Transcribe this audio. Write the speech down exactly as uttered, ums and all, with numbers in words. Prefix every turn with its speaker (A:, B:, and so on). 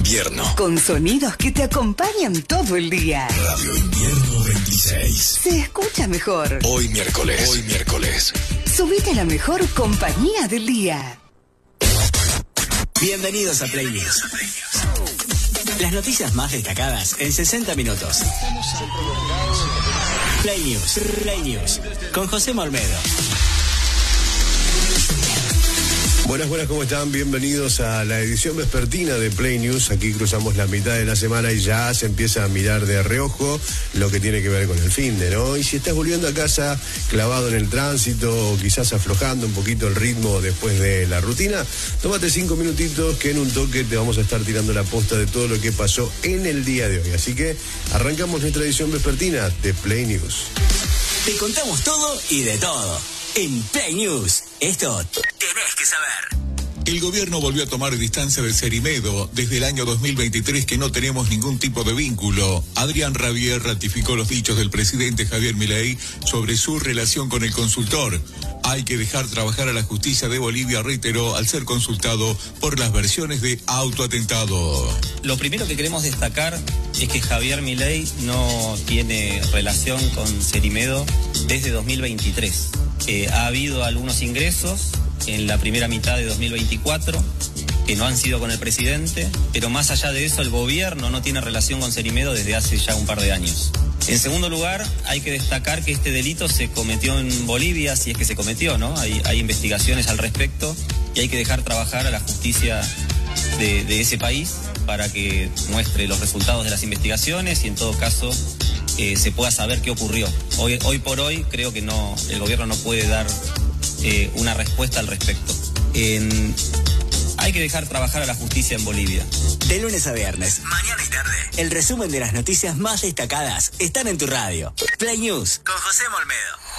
A: Invierno.
B: Con sonidos que te acompañan todo el día.
A: Radio Invierno veintiséis.
B: Se escucha mejor.
A: Hoy miércoles. Hoy miércoles.
B: Subite a la mejor compañía del día.
C: Bienvenidos a Play News. Las noticias más destacadas en sesenta minutos. Play News. Play News. Con José Olmedo.
D: Buenas, buenas, ¿cómo están? Bienvenidos a la edición vespertina de Play News. Aquí cruzamos la mitad de la semana y ya se empieza a mirar de reojo lo que tiene que ver con el finde, ¿no? Y si estás volviendo a casa clavado en el tránsito o quizás aflojando un poquito el ritmo después de la rutina, tómate cinco minutitos que en un toque te vamos a estar tirando la posta de todo lo que pasó en el día de hoy. Así que arrancamos nuestra edición vespertina de Play News.
C: Te contamos todo y de todo en Play News. Esto tenés que saber.
E: El gobierno volvió a tomar distancia de Cerimedo. Desde el año dos mil veintitrés que no tenemos ningún tipo de vínculo. Adrián Rabier ratificó los dichos del presidente Javier Milei sobre su relación con el consultor. Hay que dejar trabajar a la justicia de Bolivia, reiteró al ser consultado por las versiones de autoatentado.
F: Lo primero que queremos destacar es que Javier Milei no tiene relación con Cerimedo desde dos mil veintitrés. Eh, ha habido algunos ingresos en la primera mitad de dos mil veinticuatro que no han sido con el presidente, pero más allá de eso el gobierno no tiene relación con Cerimedo desde hace ya un par de años. En segundo lugar, hay que destacar que este delito se cometió en Bolivia, si es que se cometió, ¿no? Hay, hay investigaciones al respecto y hay que dejar trabajar a la justicia de, de ese país para que muestre los resultados de las investigaciones y en todo caso eh, se pueda saber qué ocurrió. Hoy, hoy por hoy creo que no, el gobierno no puede dar eh, una respuesta al respecto. En, hay que dejar trabajar a la justicia en Bolivia.
C: De lunes a viernes, mañana y tarde, el resumen de las noticias más destacadas están en tu radio. Play News con José Olmedo.